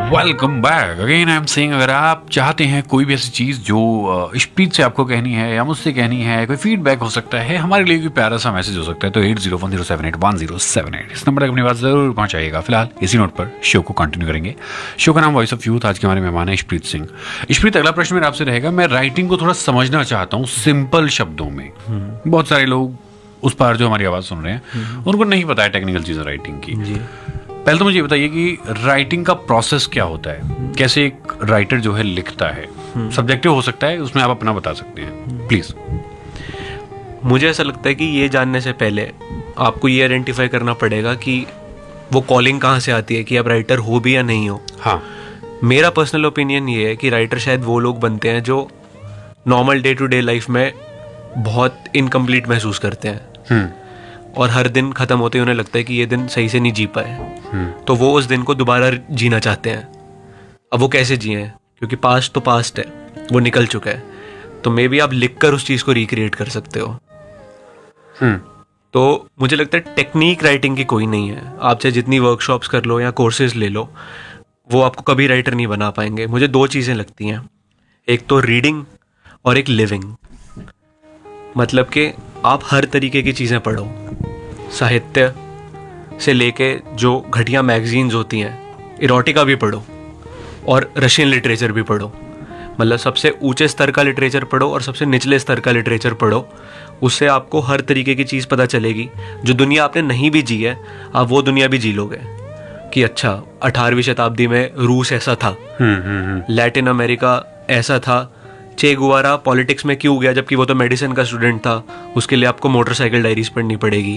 Welcome back again. I am saying, अगर आप चाहते हैं कोई भी ऐसी चीज़ जो स्पीच से आपको कहनी है या मुझसे कहनी है, कोई फीडबैक हो सकता है, हमारे लिए कोई प्यारा सा मैसेज हो सकता है, तो 8010781078 इस नंबर तक अपनी बात जरूर पहुंचाइएगा। फिलहाल इसी नोट पर शो को कंटिन्यू करेंगे। शो का नाम वॉइस ऑफ यूथ। आज के हमारे मेहमान है इशप्रीत सिंह। इशप्रीत, अगला प्रश्न मेरा आपसे रहेगा, मैं राइटिंग को थोड़ा समझना चाहता हूँ सिंपल शब्दों में। बहुत सारे लोग उस पार जो हमारी आवाज़ सुन रहे हैं उनको नहीं पता है टेक्निकल चीज़ें राइटिंग की। पहले तो मुझे ये बताइए कि राइटिंग का प्रोसेस क्या होता है, कैसे एक राइटर जो है लिखता है। सब्जेक्टिव हो सकता है, उसमें आप अपना बता सकते हैं प्लीज। मुझे ऐसा लगता है कि ये जानने से पहले आपको ये आइडेंटिफाई करना पड़ेगा कि वो कॉलिंग कहाँ से आती है, कि आप राइटर हो भी या नहीं हो। हाँ, मेरा पर्सनल ओपिनियन ये है कि राइटर शायद वो लोग बनते हैं जो normal day to day life में बहुत इनकम्प्लीट महसूस करते हैं और हर दिन ख़त्म होते ही उन्हें लगता है कि ये दिन सही से नहीं जी पाए, तो वो उस दिन को दोबारा जीना चाहते हैं। अब वो कैसे जिए, क्योंकि पास्ट तो पास्ट है, वो निकल चुका है। तो मे बी आप लिख कर उस चीज़ को रिक्रिएट कर सकते हो। तो मुझे लगता है टेक्निक राइटिंग की कोई नहीं है। आप चाहे जितनी वर्कशॉप्स कर लो या कोर्सेज ले लो, वो आपको कभी राइटर नहीं बना पाएंगे। मुझे दो चीज़ें लगती हैं, एक तो रीडिंग और एक लिविंग। मतलब कि आप हर तरीके की चीज़ें पढ़ो, साहित्य से लेके जो घटिया मैगजीन्स होती हैं, इरोटिका भी पढ़ो और रशियन लिटरेचर भी पढ़ो। मतलब सबसे ऊंचे स्तर का लिटरेचर पढ़ो और सबसे निचले स्तर का लिटरेचर पढ़ो। उससे आपको हर तरीके की चीज़ पता चलेगी। जो दुनिया आपने नहीं भी जी है, आप वो दुनिया भी जी लोगे कि अच्छा 18वीं शताब्दी में रूस ऐसा था, लैटिन अमेरिका ऐसा था, चे गुवारा पॉलिटिक्स में क्यों गया जबकि वो तो मेडिसिन का स्टूडेंट था, उसके लिए आपको मोटरसाइकिल डायरीज पढ़नी पड़ेगी।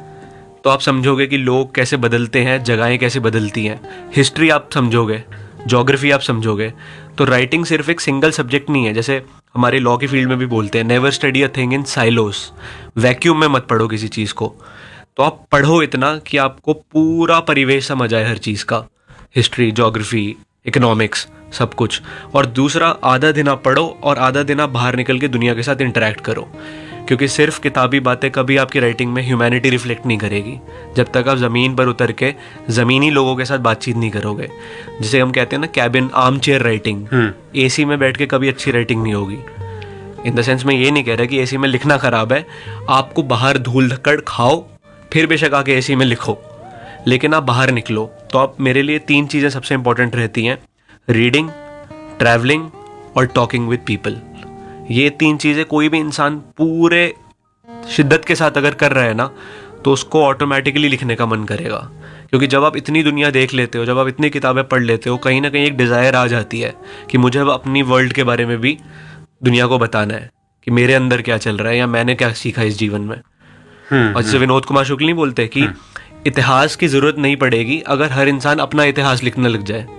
तो आप समझोगे कि लोग कैसे बदलते हैं, जगहें कैसे बदलती हैं, हिस्ट्री आप समझोगे, ज्योग्राफी आप समझोगे। तो राइटिंग सिर्फ एक सिंगल सब्जेक्ट नहीं है। जैसे हमारे लॉ की फील्ड में भी बोलते हैं, never study a thing in silos. Vacuum में मत पढ़ो किसी चीज़ को। तो आप पढ़ो इतना कि आपको पूरा परिवेश समझ आए हर चीज़ का, हिस्ट्री, ज्योग्राफी, इकोनॉमिक्स, सब कुछ। और दूसरा, आधा दिन आप पढ़ो और आधा दिन आप बाहर निकल के दुनिया के साथ इंटरेक्ट करो, क्योंकि सिर्फ किताबी बातें कभी आपकी राइटिंग में ह्यूमैनिटी रिफ्लेक्ट नहीं करेगी जब तक आप ज़मीन पर उतर के ज़मीनी लोगों के साथ बातचीत नहीं करोगे। जिसे हम कहते हैं ना cabin arm chair writing. AC में बैठ के कभी अच्छी राइटिंग नहीं होगी। इन द सेंस मैं ये नहीं कह रहा कि एसी में लिखना ख़राब है, आपको बाहर धूल धक्कड़ खाओ फिर बेशक आके एसी में लिखो, लेकिन आप बाहर निकलो। तो आप, मेरे लिए 3 चीज़ें सबसे इंपॉर्टेंट रहती हैं, रीडिंग, ट्रैवलिंग और टॉकिंग विद पीपल। ये 3 चीज़ें कोई भी इंसान पूरे शिद्दत के साथ अगर कर रहा है ना, तो उसको ऑटोमेटिकली लिखने का मन करेगा। क्योंकि जब आप इतनी दुनिया देख लेते हो, जब आप इतनी किताबें पढ़ लेते हो, कहीं ना कहीं एक डिज़ायर आ जाती है कि मुझे अब अपनी वर्ल्ड के बारे में भी दुनिया को बताना है कि मेरे अंदर क्या चल रहा है या मैंने क्या सीखा इस जीवन में। और जैसे विनोद कुमार शुक्ल नहीं बोलते कि इतिहास की ज़रूरत नहीं पड़ेगी अगर हर इंसान अपना इतिहास लिखने लग जाए।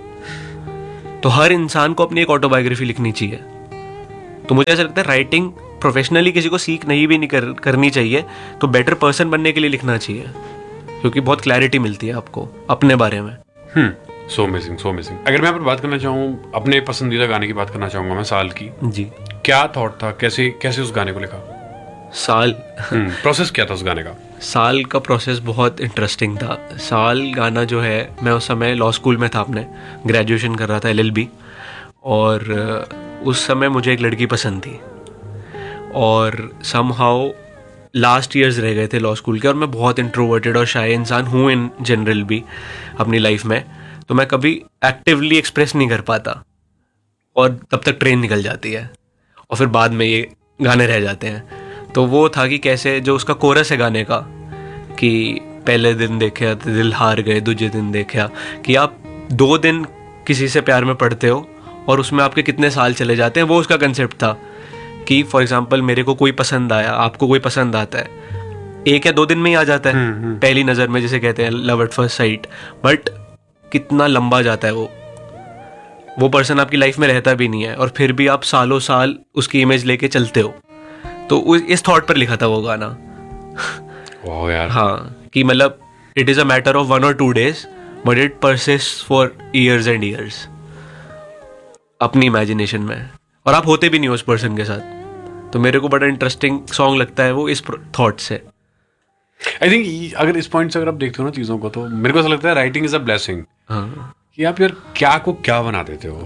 तो हर इंसान को अपनी एक ऑटोबायोग्राफी लिखनी चाहिए। तो मुझे ऐसा लगता है राइटिंग प्रोफेशनली किसी को सीख नहीं करनी चाहिए, तो बेटर पर्सन बनने के लिए लिखना चाहिए, क्योंकि बहुत क्लैरिटी मिलती है आपको अपने बारे में। So amazing, so amazing. अगर मैं बात करना चाहूँ, अपने पसंदीदा गाने की बात करना चाहूँगा मैं, साल की। जी, क्या थॉट था, कैसे कैसे उस गाने को लिखा? साल प्रोसेस क्या था उस गाने का? साल का प्रोसेस बहुत इंटरेस्टिंग था। साल गाना जो है, मैं उस समय लॉ स्कूल में था, अपने ग्रेजुएशन कर रहा था, LLB। और उस समय मुझे एक लड़की पसंद थी और समहाउ लास्ट ईयर्स रह गए थे लॉ स्कूल के, और मैं बहुत इंट्रोवर्टेड और शाय इंसान हूँ इन जनरल भी अपनी लाइफ में। तो मैं कभी एक्टिवली एक्सप्रेस नहीं कर पाता और तब तक ट्रेन निकल जाती है और फिर बाद में ये गाने रह जाते हैं। तो वो था कि कैसे जो उसका कोरस है गाने का, कि पहले दिन देखा तो दिल हार गए, दूसरे दिन देखा, कि आप 2 दिन किसी से प्यार में पड़ते हो और उसमें आपके कितने साल चले जाते हैं। वो उसका कंसेप्ट था कि फॉर एग्जांपल मेरे को कोई पसंद आया, आपको कोई पसंद आता है, 1 या 2 दिन में ही आ जाता है पहली नज़र में, जिसे कहते हैं love at first sight. But कितना लंबा जाता है वो पर्सन आपकी लाइफ में रहता भी नहीं है और फिर भी आप सालों साल उसकी इमेज लेके चलते हो। तो इस थॉट पर लिखा था वो गाना। वाह यार। हाँ, कि मतलब it is a matter of 1 or 2 days but it persist for years and years अपनी इमेजिनेशन में, और आप होते भी नहीं हो उस पर्सन के साथ। तो मेरे को बड़ा इंटरेस्टिंग सॉन्ग लगता है वो इस थॉट से। आई थिंक अगर इस पॉइंट से अगर आप देखते हो ना चीज़ों को, तो मेरे को ऐसा लगता है राइटिंग इज अ ब्लेसिंग। हाँ, कि आप यार क्या को क्या बना देते हो,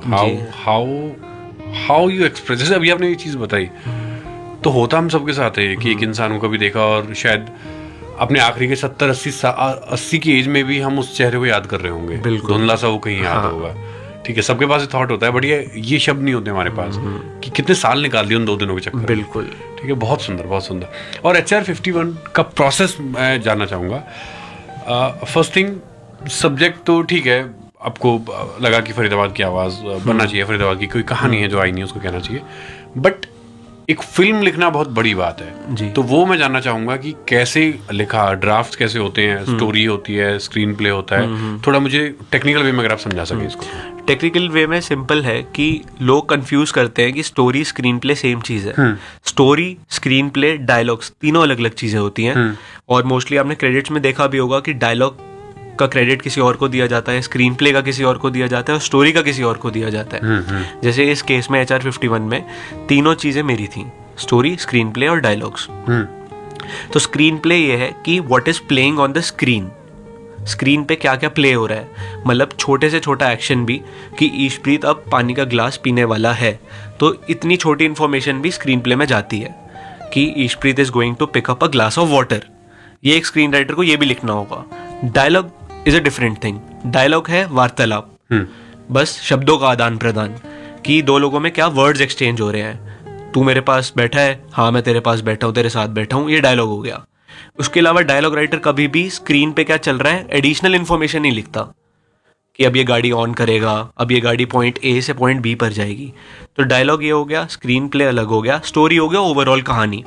हाउ यू एक्सप्रेस। जैसे अभी आपने ये चीज़ बताई, तो होता हम सबके साथ है कि एक इंसान को कभी देखा और शायद अपने आखिरी के 70-80 की एज में भी हम उस चेहरे को याद कर रहे होंगे, धुंधला सा वो कहीं याद होगा। ठीक है, सबके पास थॉट होता है, बट ये शब्द नहीं होते हमारे पास कि कितने साल निकाल दिए उन 2 दिनों के चक्कर। बिल्कुल। ठीक है, बहुत सुंदर, बहुत सुंदर। और HR-51 का प्रोसेस मैं जानना चाहूँगा। फर्स्ट थिंग, सब्जेक्ट तो ठीक है, आपको लगा कि फरीदाबाद की आवाज़ बनना चाहिए, फरीदाबाद की कोई कहानी है जो आई नहीं है उसको कहना चाहिए, बट एक फिल्म लिखना बहुत बड़ी बात है जी। तो वो मैं जानना चाहूंगा कि कैसे लिखा, ड्राफ्ट कैसे होते हैं, स्टोरी होती है, स्क्रीन प्ले होता है, थोड़ा मुझे टेक्निकल वे में अगर आप समझा सकें इसको। टेक्निकल वे में सिंपल है कि लोग कंफ्यूज करते हैं कि स्टोरी स्क्रीन प्ले सेम चीज़ है। स्टोरी, स्क्रीन प्ले, डायलॉग्स तीनों अलग अलग चीज़ें होती हैं। और मोस्टली आपने क्रेडिट्स में देखा भी होगा कि डायलॉग का क्रेडिट किसी और को दिया जाता है, स्क्रीन प्ले का किसी और को दिया जाता है और स्टोरी का किसी और को दिया जाता है। जैसे इस केस में HR-51 में तीनों चीज़ें मेरी थी, स्टोरी, स्क्रीन प्ले और डायलॉग्स। तो स्क्रीन प्ले ये है कि what is playing on the screen, screen पे क्या क्या प्ले हो रहा है। मतलब छोटे से छोटा एक्शन भी कि ईशप्रीत अब पानी का ग्लास पीने वाला है, तो इतनी छोटी इन्फॉर्मेशन भी स्क्रीन प्ले में जाती है कि ईशप्रीत is going to pick up a glass of water. ये एक स्क्रीन राइटर को ये भी लिखना होगा। Dialogue is a different thing. Dialogue है वार्तालाप, बस शब्दों का आदान प्रदान, कि 2 लोगों में क्या वर्ड्स एक्सचेंज हो रहे हैं। तू मेरे पास बैठा है, हाँ मैं तेरे पास बैठा हूँ, तेरे साथ बैठा हूँ, ये डायलॉग हो गया। उसके अलावा डायलॉग राइटर कभी भी स्क्रीन पे क्या चल रहा है एडिशनल इन्फॉर्मेशन नहीं लिखता कि अब ये गाड़ी ऑन करेगा, अब ये गाड़ी पॉइंट A से पॉइंट B पर जाएगी। तो डायलॉग ये हो गया, स्क्रीन प्ले अलग हो गया, स्टोरी हो गया, ओवरऑल कहानी।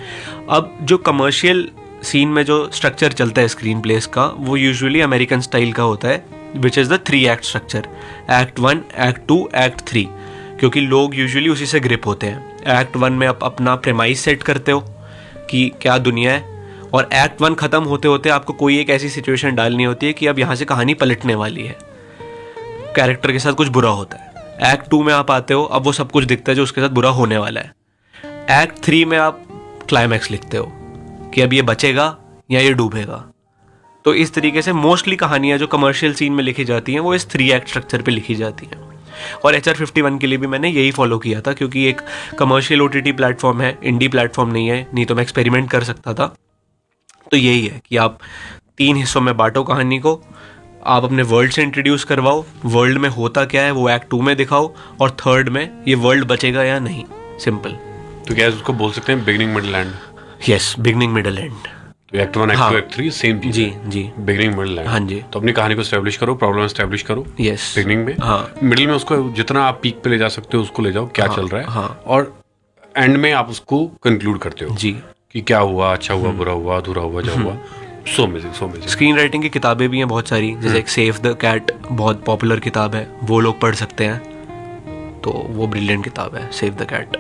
अब जो कमर्शियल सीन में जो स्ट्रक्चर चलता है स्क्रीन प्लेस का, वो यूजुअली अमेरिकन स्टाइल का होता है, which is the 3 act structure, act 1, act 2, act 3, क्योंकि लोग यूजुअली उसी से ग्रिप होते हैं। एक्ट 1 में आप अपना प्रेमाइज सेट करते हो कि क्या दुनिया है, और एक्ट 1 खत्म होते होते आपको कोई एक ऐसी सिचुएशन डालनी होती है कि अब यहाँ से कहानी पलटने वाली है, कैरेक्टर के साथ कुछ बुरा होता है। एक्ट 2 में आप आते हो, अब वो सब कुछ दिखता है जो उसके साथ बुरा होने वाला है। एक्ट 3 में आप क्लाइमैक्स लिखते हो कि अब ये बचेगा या ये डूबेगा। तो इस तरीके से मोस्टली कहानियां जो कमर्शियल सीन में लिखी जाती हैं वो इस 3 एक्ट स्ट्रक्चर पे लिखी जाती हैं। और HR-51 के लिए भी मैंने यही फॉलो किया था, क्योंकि एक कमर्शियल OTT प्लेटफॉर्म है, इंडी प्लेटफॉर्म नहीं है, नहीं तो मैं एक्सपेरिमेंट कर सकता था। तो यही है कि आप 3 हिस्सों में बांटो कहानी को, आप अपने वर्ल्ड से इंट्रोड्यूस करवाओ, वर्ल्ड में होता क्या है वो एक्ट 2 में दिखाओ, और थर्ड में ये वर्ल्ड बचेगा या नहीं, सिंपल। तो क्या उसको बोल सकते हैं beginning, middle, and? Yes, beginning, middle, and. तो एक्ट 1, एक्ट 2, एक्ट 3 सेम चीज जी जी, बिगिनिंग, मिडिल, एंड। हाँ जी। तो अपनी कहानी को एस्टैब्लिश करो, प्रॉब्लम एस्टैब्लिश करो यस बिगिनिंग में, हाँ। मिडिल में उसको जितना आप पीक पे ले जा सकते हो उसको ले जाओ, क्या चल रहा है, हाँ। और एंड में आप उसको कंक्लूड करते हो जी कि क्या हुआ, अच्छा हुआ, बुरा हुआ, अधूरा हुआ, जो हुआ। So amazing, so amazing. Screen writing की किताबें भी हैं बहुत सारी, जैसे एक सेव द कैट बहुत पॉपुलर किताब है, वो लोग पढ़ सकते हैं, तो वो ब्रिलियंट किताब है सेव द कैट।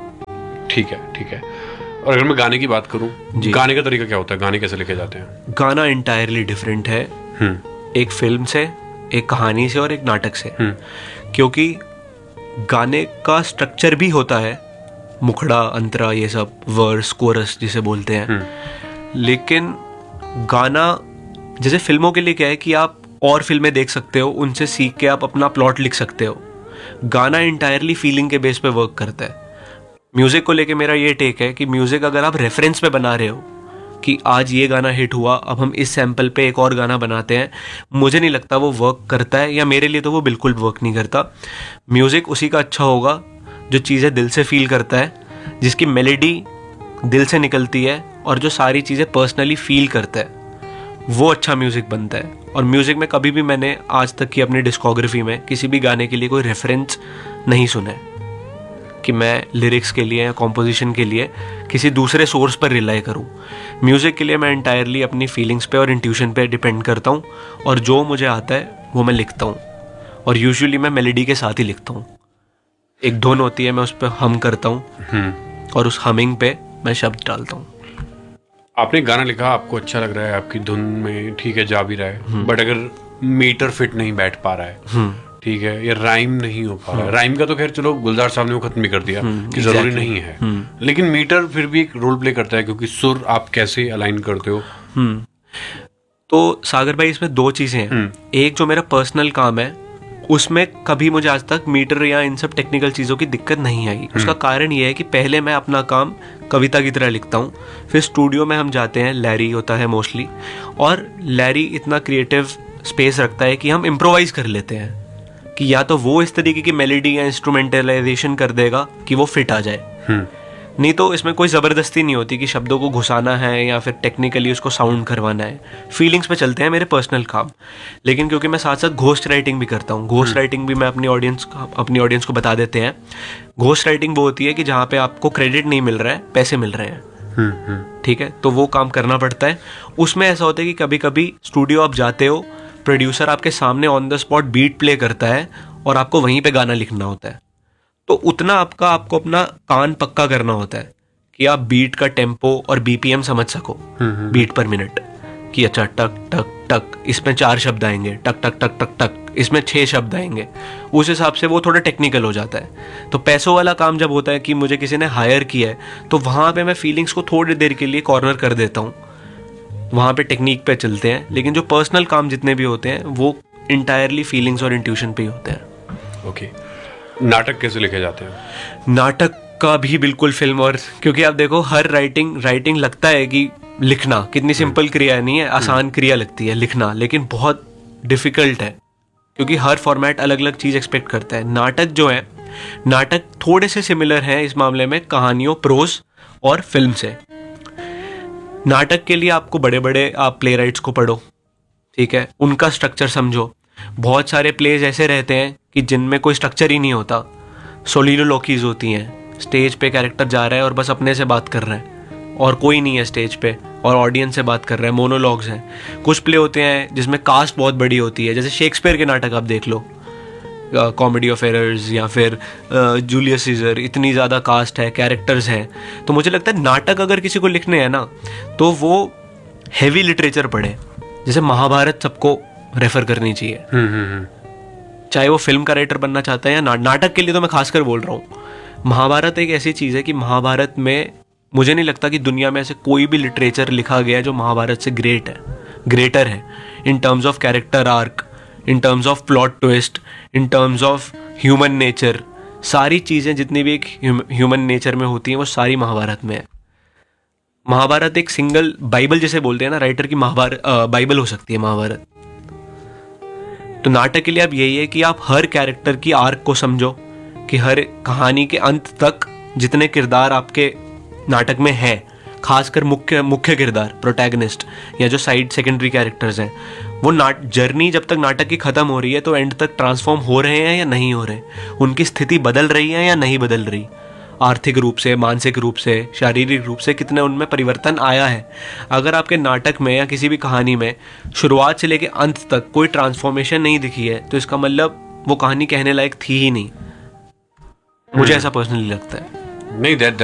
ठीक है, ठीक है। और अगर मैं गाने की बात करूं, गाने का तरीका क्या होता है, गाने कैसे लिखे जाते हैं? गाना इंटायरली डिफरेंट है, एक फिल्म से, एक कहानी से और एक नाटक से। क्योंकि गाने का स्ट्रक्चर भी होता है, मुखड़ा, अंतरा, ये सब, वर्स, कोरस जिसे बोलते हैं, लेकिन गाना जैसे फिल्मों के लिए क्या है कि आप और फिल्में देख सकते हो, उनसे सीख के आप अपना प्लॉट लिख सकते हो। गाना इंटायरली फीलिंग के बेस पे वर्क करता है। म्यूजिक को लेके मेरा ये टेक है कि म्यूजिक अगर आप रेफरेंस पे बना रहे हो कि आज ये गाना हिट हुआ, अब हम इस सैंपल पे एक और गाना बनाते हैं, मुझे नहीं लगता वो वर्क करता है, या मेरे लिए तो वो बिल्कुल वर्क नहीं करता। म्यूजिक उसी का अच्छा होगा जो चीज़ें दिल से फील करता है, जिसकी मेलेडी दिल से निकलती है और जो सारी चीज़ें पर्सनली फील करता है, वो अच्छा म्यूज़िक बनता है। और म्यूज़िक में कभी भी मैंने आज तक की अपनी डिस्कोग्राफी में किसी भी गाने के लिए कोई रेफरेंस नहीं सुना है कि मैं लिरिक्स के लिए या कॉम्पोजिशन के लिए किसी दूसरे सोर्स पर रिलाई करूं। म्यूज़िक के लिए मैं इंटायरली अपनी फीलिंग्स पे और इंट्यूशन पे डिपेंड करता हूं, और जो मुझे आता है वो मैं लिखता हूं, और यूजुअली मैं मेलेडी के साथ ही लिखता हूं। एक धुन होती है, मैं उस पर हम करता हूं, और उस हमिंग पे मैं शब्द डालता हूं। आपने गाना लिखा, आपको अच्छा लग रहा है, आपकी धुन में ठीक है जा भी रहा है, बट अगर मीटर फिट नहीं बैठ पा रहा है, ठीक है, ये राइम नहीं हो पा रहा है। राइम का तो खैर चलो गुलजार साहब ने वो खत्म भी कर दिया कि जरूरी नहीं है, लेकिन मीटर फिर भी एक रोल प्ले करता है, क्योंकि सुर आप कैसे अलाइन करते हो। तो सागर भाई, इसमें 2 चीजें हैं। एक जो मेरा पर्सनल काम है उसमें कभी मुझे आज तक मीटर या इन सब टेक्निकल चीज़ों की दिक्कत नहीं आई। उसका कारण ये है कि पहले मैं अपना काम कविता की तरह लिखता हूँ, फिर स्टूडियो में हम जाते हैं, लैरी होता है मोस्टली, और लैरी इतना क्रिएटिव स्पेस रखता है कि हम इम्प्रोवाइज कर लेते हैं कि या तो वो इस तरीके की मेलोडी या इंस्ट्रूमेंटलाइजेशन कर देगा कि वो फिट आ जाए, नहीं तो इसमें कोई ज़बरदस्ती नहीं होती कि शब्दों को घुसाना है या फिर टेक्निकली उसको साउंड करवाना है। फीलिंग्स पे चलते हैं मेरे पर्सनल काम। लेकिन क्योंकि मैं साथ साथ घोस्ट राइटिंग भी करता हूँ, घोस्ट राइटिंग भी मैं अपनी ऑडियंस को बता देते हैं। घोस्ट राइटिंग वो होती है कि जहाँ पे आपको क्रेडिट नहीं मिल रहा है, पैसे मिल रहे हैं, ठीक है, तो वो काम करना पड़ता है। उसमें ऐसा होता है कि कभी कभी स्टूडियो आप जाते हो, प्रोड्यूसर आपके सामने on the spot beat play करता है और आपको वहीं पे गाना लिखना होता है। तो उतना आपको अपना कान पक्का करना होता है कि आप बीट का टेम्पो और बीपीएम समझ सको, बीट पर मिनट, कि अच्छा टक टक टक इसमें 4 शब्द आएंगे, टक टक टक टक टक इसमें 6 शब्द आएंगे। उस हिसाब से वो थोड़ा टेक्निकल हो जाता है। तो पैसों वाला काम जब होता है कि मुझे किसी ने हायर किया है, तो वहाँ पे मैं फीलिंग्स को थोड़ी देर के लिए कॉर्नर कर देता हूँ, वहाँ पे टेक्निक पे चलते हैं। लेकिन जो पर्सनल काम जितने भी होते हैं वो इंटायरली फीलिंग्स और इंट्यूशन पे ही होते हैं। ओके, नाटक कैसे लिखे जाते हैं? नाटक का भी बिल्कुल फिल्म, और क्योंकि आप देखो हर राइटिंग लगता है कि लिखना कितनी सिंपल क्रिया नहीं है, आसान क्रिया लगती है लिखना, लेकिन बहुत डिफिकल्ट है क्योंकि हर फॉर्मेट अलग अलग चीज़ एक्सपेक्ट करता है। नाटक जो है, नाटक थोड़े से सिमिलर हैं इस मामले में कहानियों, प्रोज और फिल्म से। नाटक के लिए आपको बड़े बड़े आप प्ले राइट्स को पढ़ो, ठीक है, उनका स्ट्रक्चर समझो। बहुत सारे प्लेज ऐसे रहते हैं कि जिनमें कोई स्ट्रक्चर ही नहीं होता, सोलिलोलॉकीज होती हैं, स्टेज पे कैरेक्टर जा रहा है और बस अपने से बात कर रहा है और कोई नहीं है स्टेज पे और ऑडियंस से बात कर रहा है, मोनोलॉग्स हैं। कुछ प्ले होते हैं जिसमें कास्ट बहुत बड़ी होती है, जैसे शेक्सपियर के नाटक आप देख लो, कॉमेडी ऑफ एरर्स या फिर जूलियस सीजर, इतनी ज़्यादा कास्ट है, कैरेक्टर्स हैं। तो मुझे लगता है नाटक अगर किसी को लिखने हैं ना, तो वो हैवी लिटरेचर पढ़े। जैसे महाभारत सबको रेफर करनी चाहिए, चाहे वो फिल्म का राइटर बनना चाहता है या नाटक के लिए तो मैं खासकर बोल रहा हूँ। महाभारत एक ऐसी चीज़ है कि महाभारत में मुझे नहीं लगता कि दुनिया में ऐसे कोई भी लिटरेचर लिखा गया है जो महाभारत से ग्रेटर है in terms of character arc, in terms of plot twist, in terms of human nature. सारी चीज़ें जितनी भी एक ह्यूमन नेचर में होती हैं वो सारी महाभारत में है। महाभारत एक सिंगल बाइबल जैसे बोलते हैं ना, राइटर की बाइबल हो सकती है महाभारत। तो नाटक के लिए अब यही है कि आप हर कैरेक्टर की आर्क को समझो, कि हर कहानी के अंत तक जितने किरदार आपके नाटक में है, खासकर मुख्य किरदार, प्रोटैगनिस्ट या जो साइड सेकेंडरी कैरेक्टर्स हैं, वो जर्नी जब तक नाटक की खत्म हो रही है तो एंड तक ट्रांसफॉर्म हो रहे हैं या नहीं हो रहे, उनकी स्थिति बदल रही है या नहीं बदल रही, आर्थिक रूप से, मानसिक रूप से, शारीरिक रूप से कितने उनमें परिवर्तन आया है। अगर आपके नाटक में या किसी भी कहानी में शुरुआत से लेकर अंत तक कोई ट्रांसफॉर्मेशन नहीं दिखी है, तो इसका मतलब वो कहानी कहने लायक थी ही नहीं। मुझे ऐसा पर्सनली लगता है। नहीं,